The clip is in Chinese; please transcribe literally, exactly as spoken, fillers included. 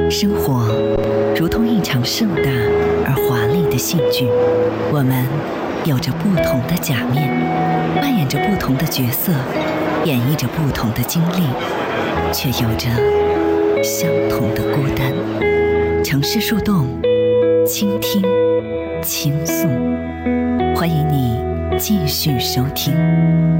生活如同一场盛大而华丽的戏剧，我们有着不同的假面，扮演着不同的角色，演绎着不同的经历，却有着相同的孤单。城市树洞，倾听，倾诉，欢迎你继续收听。